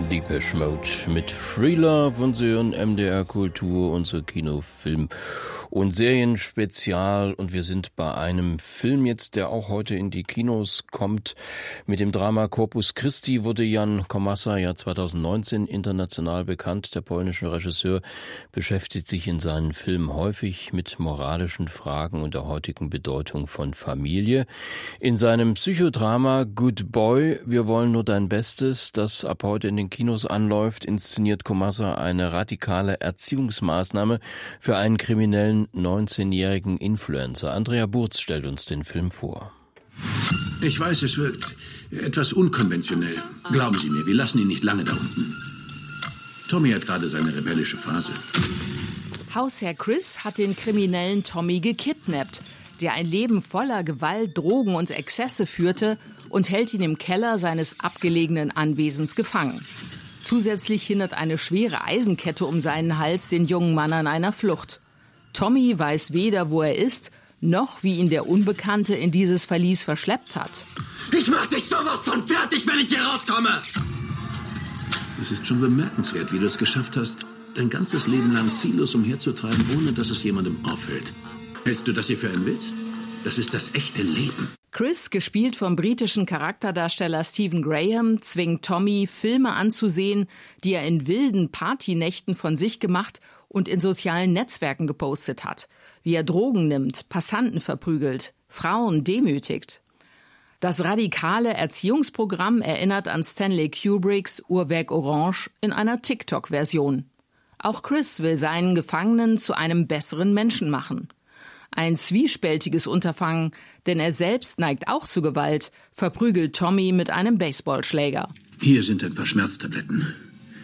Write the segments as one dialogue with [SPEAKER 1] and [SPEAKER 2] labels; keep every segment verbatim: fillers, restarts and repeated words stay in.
[SPEAKER 1] Depeche Mode mit Free Love und Sie hören M D R Kultur, unser Kinofilm und Serienspezial, und wir sind bei einem Film jetzt, der auch heute in die Kinos kommt. Mit dem Drama Corpus Christi wurde Jan Komasa ja zweitausendneunzehn international bekannt. Der polnische Regisseur beschäftigt sich in seinen Filmen häufig mit moralischen Fragen und der heutigen Bedeutung von Familie. In seinem Psychodrama Good Boy, wir wollen nur dein Bestes, das ab heute in den Kinos anläuft, inszeniert Komasa eine radikale Erziehungsmaßnahme für einen kriminellen neunzehnjährigen Influencer. Andrea Burz stellt uns den Film vor.
[SPEAKER 2] Ich weiß, es wird etwas unkonventionell. Glauben Sie mir, wir lassen ihn nicht lange da unten. Tommy hat gerade seine rebellische Phase.
[SPEAKER 3] Hausherr Chris hat den kriminellen Tommy gekidnappt, der ein Leben voller Gewalt, Drogen und Exzesse führte, und hält ihn im Keller seines abgelegenen Anwesens gefangen. Zusätzlich hindert eine schwere Eisenkette um seinen Hals den jungen Mann an einer Flucht. Tommy weiß weder, wo er ist, noch wie ihn der Unbekannte in dieses Verlies verschleppt hat.
[SPEAKER 4] Ich mach dich sowas von fertig, wenn ich hier rauskomme!
[SPEAKER 2] Es ist schon bemerkenswert, wie du es geschafft hast, dein ganzes Leben lang ziellos umherzutreiben, ohne dass es jemandem auffällt. Hältst du das hier für einen Witz? Das ist das echte Leben.
[SPEAKER 3] Chris, gespielt vom britischen Charakterdarsteller Stephen Graham, zwingt Tommy, Filme anzusehen, die er in wilden Partynächten von sich gemacht und in sozialen Netzwerken gepostet hat. Wie er Drogen nimmt, Passanten verprügelt, Frauen demütigt. Das radikale Erziehungsprogramm erinnert an Stanley Kubricks Uhrwerk Orange in einer TikTok-Version. Auch Chris will seinen Gefangenen zu einem besseren Menschen machen. Ein zwiespältiges Unterfangen, denn er selbst neigt auch zu Gewalt, verprügelt Tommy mit einem Baseballschläger.
[SPEAKER 2] Hier sind ein paar Schmerztabletten.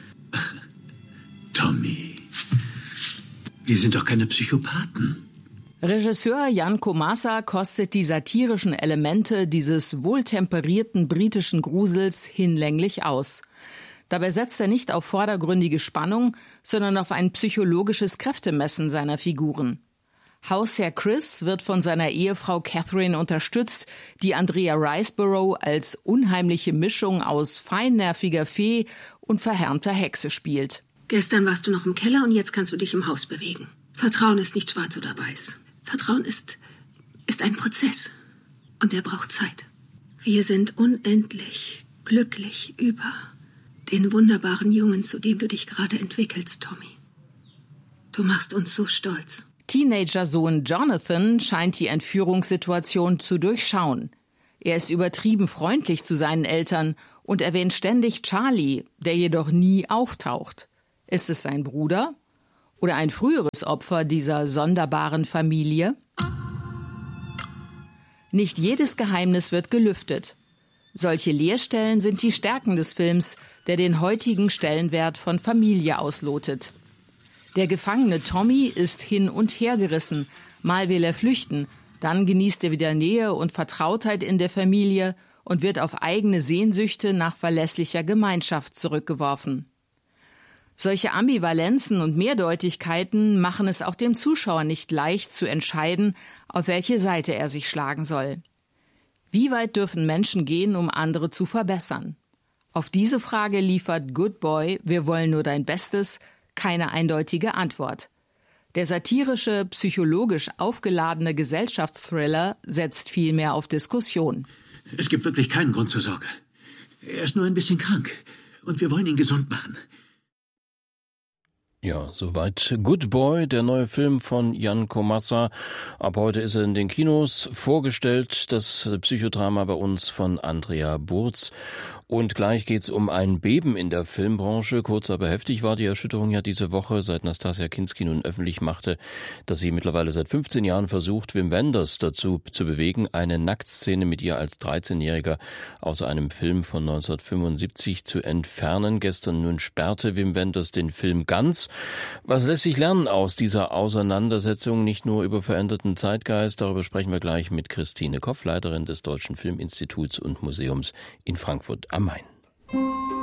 [SPEAKER 2] Tommy, wir sind doch keine Psychopathen.
[SPEAKER 3] Regisseur Jan Komasa kostet die satirischen Elemente dieses wohltemperierten britischen Grusels hinlänglich aus. Dabei setzt er nicht auf vordergründige Spannung, sondern auf ein psychologisches Kräftemessen seiner Figuren. Hausherr Chris wird von seiner Ehefrau Catherine unterstützt, die Andrea Riseborough als unheimliche Mischung aus feinnerviger Fee und verhärmter Hexe spielt.
[SPEAKER 5] Gestern warst du noch im Keller und jetzt kannst du dich im Haus bewegen. Vertrauen ist nicht schwarz oder weiß. Vertrauen ist, ist ein Prozess. Und er braucht Zeit. Wir sind unendlich glücklich über den wunderbaren Jungen, zu dem du dich gerade entwickelst, Tommy. Du machst uns so stolz.
[SPEAKER 3] Teenager-Sohn Jonathan scheint die Entführungssituation zu durchschauen. Er ist übertrieben freundlich zu seinen Eltern und erwähnt ständig Charlie, der jedoch nie auftaucht. Ist es sein Bruder oder ein früheres Opfer dieser sonderbaren Familie? Nicht jedes Geheimnis wird gelüftet. Solche Leerstellen sind die Stärken des Films, der den heutigen Stellenwert von Familie auslotet. Der gefangene Tommy ist hin und her gerissen. Mal will er flüchten, dann genießt er wieder Nähe und Vertrautheit in der Familie und wird auf eigene Sehnsüchte nach verlässlicher Gemeinschaft zurückgeworfen. Solche Ambivalenzen und Mehrdeutigkeiten machen es auch dem Zuschauer nicht leicht zu entscheiden, auf welche Seite er sich schlagen soll. Wie weit dürfen Menschen gehen, um andere zu verbessern? Auf diese Frage liefert Good Boy, wir wollen nur dein Bestes, keine eindeutige Antwort. Der satirische, psychologisch aufgeladene Gesellschaftsthriller setzt vielmehr auf Diskussion.
[SPEAKER 2] Es gibt wirklich keinen Grund zur Sorge. Er ist nur ein bisschen krank und wir wollen ihn gesund machen.
[SPEAKER 1] Ja, soweit Good Boy, der neue Film von Jan Komasa. Ab heute ist er in den Kinos vorgestellt, das Psychodrama bei uns von Andrea Burz. Und gleich geht's um ein Beben in der Filmbranche. Kurz aber heftig war die Erschütterung ja diese Woche, seit Nastassja Kinski nun öffentlich machte, dass sie mittlerweile seit fünfzehn Jahren versucht, Wim Wenders dazu zu bewegen, eine Nacktszene mit ihr als dreizehnjähriger aus einem Film von neunzehnhundertfünfundsiebzig zu entfernen. Gestern nun sperrte Wim Wenders den Film ganz. Was lässt sich lernen aus dieser Auseinandersetzung, nicht nur über veränderten Zeitgeist? Darüber sprechen wir gleich mit Christine Koff, Leiterin des Deutschen Filminstituts und Museums in Frankfurt am Main.